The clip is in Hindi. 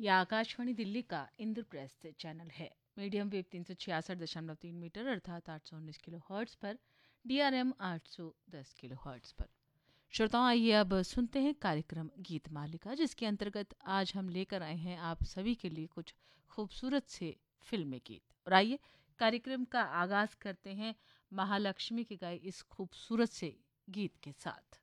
यह आकाशवाणी दिल्ली का इंद्रप्रस्थ चैनल है। मीडियम वेव 366.3 मीटर अर्थात 819 किलो हर्ट्ज पर, DRM 810 किलो हर्ट्ज पर। श्रोताओं, आइए अब सुनते हैं कार्यक्रम गीत मालिका, जिसके अंतर्गत आज हम लेकर आए हैं आप सभी के लिए कुछ खूबसूरत से फिल्मी गीत। और आइए कार्यक्रम का आगाज करते हैं महालक्ष्मी के गाए इस खूबसूरत से गीत के साथ।